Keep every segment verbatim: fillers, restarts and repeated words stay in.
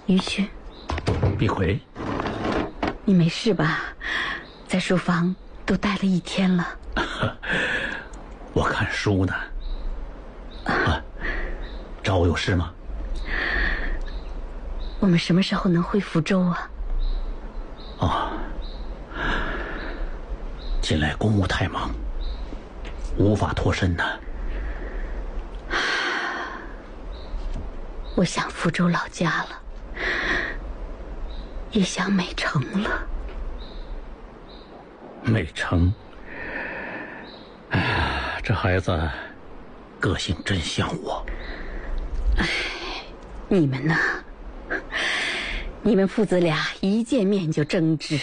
于勋， 碧葵， 你没事吧？在书房都待了一天了。 我看书呢。啊，找我有事吗？ 我们什么时候能回福州啊？ 哦，近来公务太忙，无法脱身呢。 我想福州老家了，也想美城了。 美城，哎呀，这孩子个性真像我。 哎，你们呢？你们父子俩一见面就争执。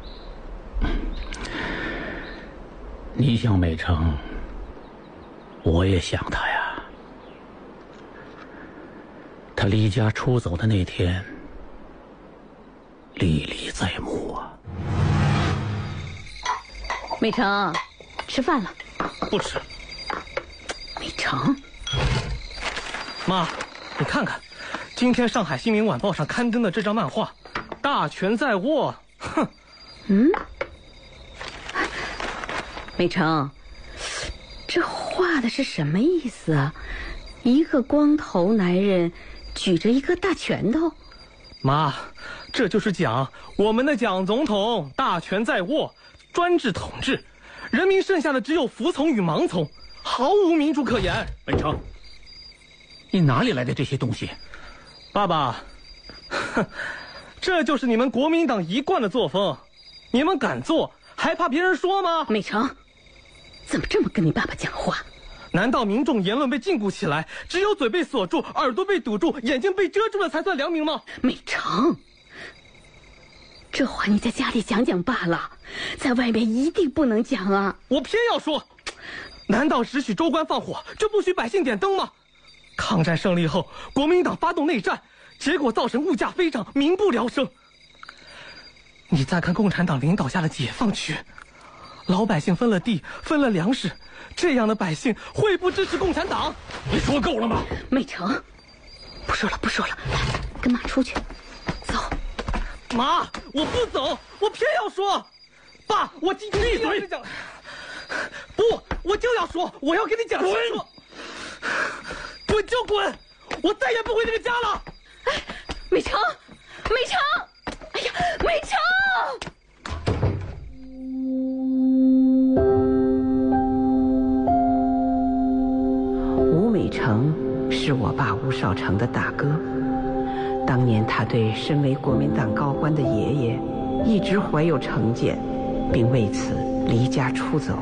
你想美城，我也想他呀。他离家出走的那天，历历在目啊。 美城，吃饭了。 不吃。 美城， 妈，你看看，今天上海新民晚报上刊登的这张漫画，大权在握。哼。 嗯。美城，这画的是什么意思啊？一个光头男人举着一个大拳头。 妈，这就是讲我们的蒋总统大权在握，专制统治，人民剩下的只有服从与盲从，毫无民主可言。 美城，你哪里来的这些东西？ 爸爸，哼，这就是你们国民党一贯的作风，你们敢做还怕别人说吗？ 美城，怎么这么跟你爸爸讲话？ 难道民众言论被禁锢起来，只有嘴被锁住，耳朵被堵住，眼睛被遮住了才算良民吗？ 美城，这话你在家里讲讲罢了，在外面一定不能讲啊！ 我偏要说，难道只许州官放火，就不许百姓点灯吗？抗战胜利后，国民党发动内战，结果造成物价飞涨，民不聊生。你再看共产党领导下的解放区，老百姓分了地，分了粮食，这样的百姓会不支持共产党？ 你说够了吗？ 美城，不说了不说了，来，跟妈出去，走。 妈，我不走，我偏要说。爸，我今天闭嘴讲。不，我就要说，我要跟你讲清楚。滚就滚，我再也不回这个家了。 哎，美城，美城，哎呀，美城！ 吴美成是我爸吴少成的大哥，当年他对身为国民党高官的爷爷一直怀有成见，并为此离家出走。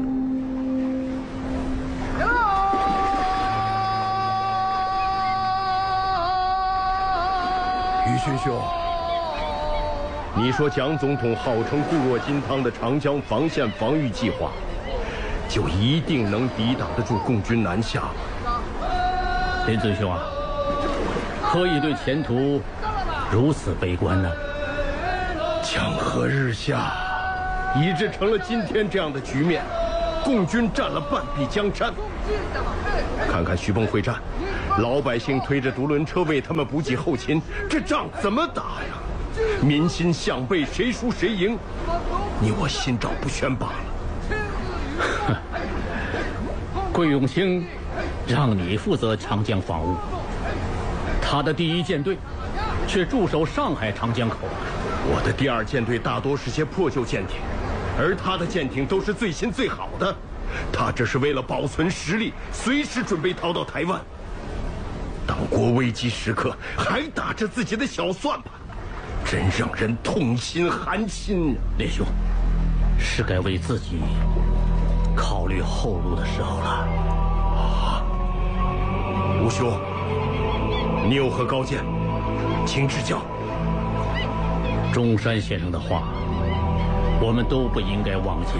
于勋兄，你说蒋总统号称固若金汤的长江防线防御计划，就一定能抵挡得住共军南下吗？ 林尊兄啊，何以对前途如此悲观呢？ 江河日下，以致成了今天这样的局面。共军占了半壁江山。看看徐蚌会战，老百姓推着独轮车为他们补给后勤，这仗怎么打呀？民心向背，谁输谁赢，你我心照不宣罢了。 桂永清让你负责长江防务，他的第一舰队却驻守上海长江口。 我的第二舰队大多是些破旧舰艇，而他的舰艇都是最新最好的。他这是为了保存实力，随时准备逃到台湾。党国危机时刻还打着自己的小算盘，真让人痛心寒心。 林兄，是该为自己考虑后路的时候了。 啊，吴兄，你有何高见，请指教。 中山先生的话，我们都不应该忘记。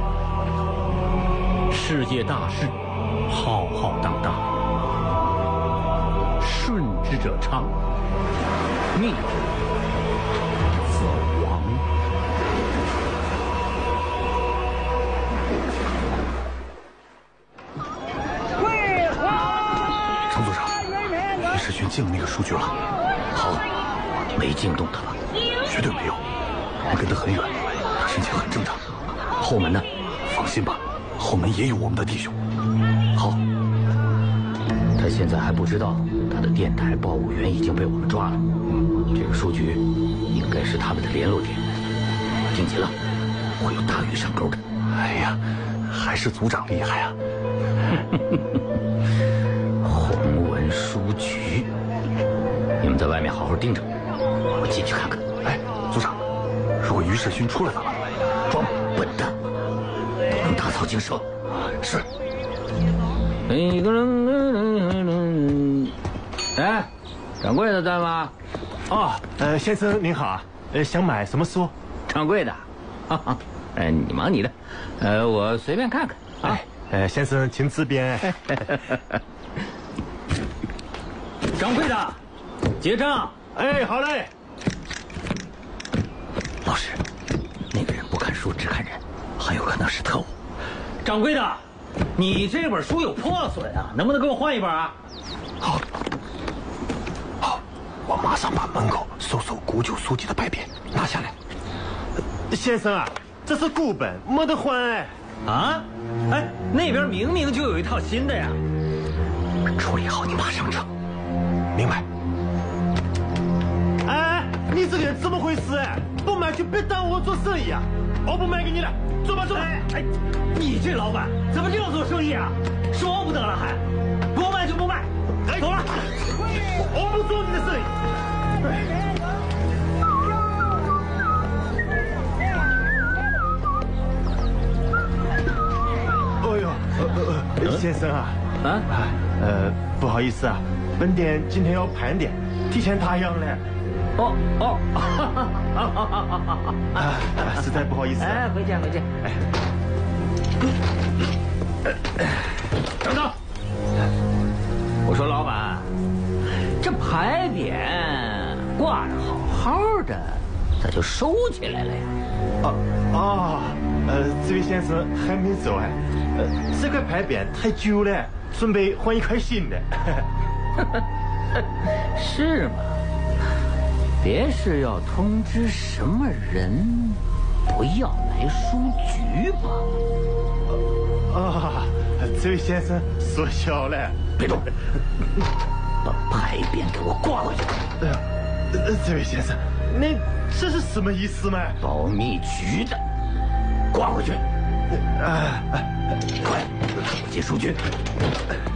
世界大事，浩浩荡荡，顺之者昌，逆之则亡。 程组长，李世勋进了那个书局了。好。 没惊动他吧？ 绝对没有，我跟得很远，他神情很正常。 后门呢？ 放心吧，后门也有我们的弟兄。 好，他现在还不知道他的电台报务员已经被我们抓了。这个书局应该是他们的联络点，盯紧了，会有大鱼上钩的。 哎呀，还是组长厉害啊！ 洪文书局，你们在外面好好盯着，我进去看看。 哎，组长，如果于世勋出来怎么办？ 装笨蛋，不能打草惊蛇。 是。 一个人，哎，掌柜的在吗？ 哦，呃，先生您好，呃，想买什么书？ 掌柜的，哈哈，哎，你忙你的，呃，我随便看看啊。 哎，呃，先生请这边。 掌柜的，结账。 哎，好嘞。 老师，那个人不看书只看人，很有可能是特务。掌柜的，你这本书有破损啊，能不能给我换一本啊？ 好，好，我马上把门口搜搜古旧书籍的牌匾拿下来。 先生啊，这是古本，没得换哎。 啊？哎，那边明明就有一套新的呀。处理好，你马上撤。 明白。 哎，你这个人怎么回事哎？不买就别耽误我做生意啊！我不卖给你了，走吧走吧。 哎哎，你这老板怎么这样做生意啊？说不得了还，不卖就不卖，哎，走了。 我不做你的生意。哎呦，呃呃，先生啊， 啊， 呃，不好意思啊，本店今天要盘点，提前打烊了。 哦哦， 啊，实在不好意思。 哎，回见回见。哎，等等，我说老板，这牌匾挂着好好的，咋就收起来了呀？ 哦哦，呃，这位先生还没走哎，呃，这块牌匾太旧了，准备换一块新的。 是吗？别是要通知什么人不要来书局吧？ 啊，这位先生说笑了。 别动，把牌匾给我挂回去。 哎呀，这位先生，那这是什么意思嘛？ 保密局的，挂回去。 啊， 快，进书局。